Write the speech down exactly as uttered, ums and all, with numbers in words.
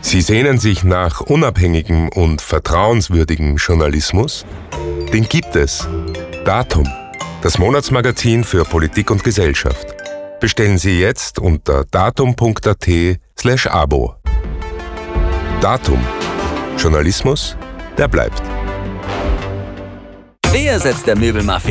Sie sehnen sich nach unabhängigem und vertrauenswürdigem Journalismus? Den gibt es. Datum, das Monatsmagazin für Politik und Gesellschaft. Bestellen Sie jetzt unter datum punkt at slash abo. Datum. Journalismus, der bleibt. Wer setzt der Möbelmafia